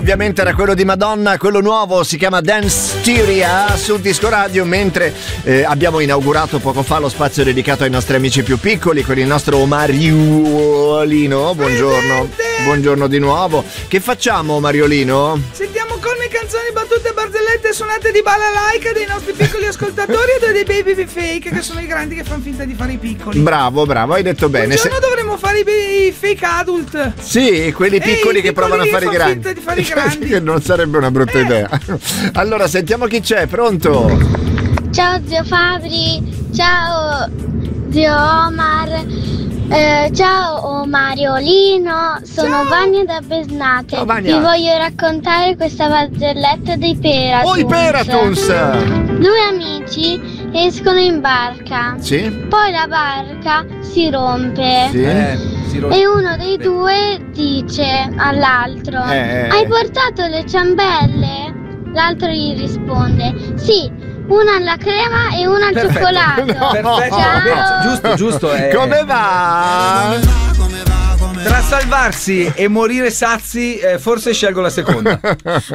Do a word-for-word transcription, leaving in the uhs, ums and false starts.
Ovviamente era quello di Madonna, quello nuovo si chiama Dance Styria su Disco Radio, mentre eh, abbiamo inaugurato poco fa lo spazio dedicato ai nostri amici più piccoli con il nostro Mariolino. Buongiorno, buongiorno di nuovo. Che facciamo, Mariolino? Sentiamo colme, canzoni, battute, barzellette, suonate di balalaica dei nostri piccoli ascoltatori e dei baby fake, che sono i grandi che fanno finta di fare i piccoli. Bravo, bravo, hai detto bene. Un giorno Se... dovremmo fare i, i fake adult. Sì, quelli piccoli Ehi, che provano a fare i grandi. Finta di fare i grandi. Che non sarebbe una brutta eh. idea. Allora, sentiamo chi c'è, pronto? Ciao zio Fabri, ciao zio Omar, eh, ciao Mariolino, sono ciao. Vania da Besnate. Ciao, Vania. Vi voglio raccontare questa barzelletta dei Peratuns. Oh, i Peratuns! Due amici escono in barca. Sì? Poi la barca si rompe. Sì. Eh, si rompe. E uno dei due dice all'altro: Eh. hai portato le ciambelle? L'altro gli risponde: sì, una alla crema e una al Perfetto. cioccolato. No. Perfetto, Ciao. giusto, giusto. Eh. Come va? Tra salvarsi e morire sazi, eh, forse scelgo la seconda.